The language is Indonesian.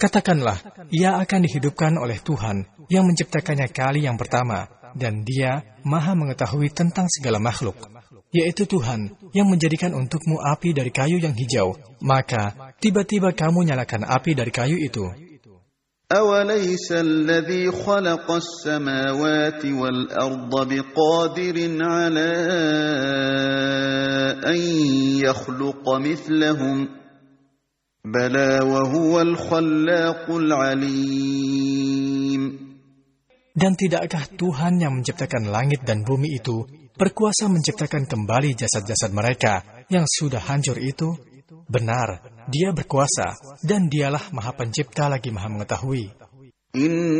Katakanlah, ia akan dihidupkan oleh Tuhan yang menciptakannya kali yang pertama, dan Dia Maha mengetahui tentang segala makhluk, yaitu Tuhan yang menjadikan untukmu api dari kayu yang hijau. Maka tiba-tiba kamu nyalakan api dari kayu itu. أَوَلَيْسَ الَّذِي خَلَقَ السَّمَاوَاتِ وَالْأَرْضَ بِقَادِرٍ عَلَىٰ أَن يَخْلُقَ مِثْلَهُم بَلَىٰ وَهُوَ الْخَلَّاقُ الْعَلِيمُ. Dan tidakkah Tuhan yang menciptakan langit dan bumi itu berkuasa menciptakan kembali jasad-jasad mereka yang sudah hancur itu? Benar, Dia berkuasa, dan Dialah Maha Pencipta lagi Maha Mengetahui.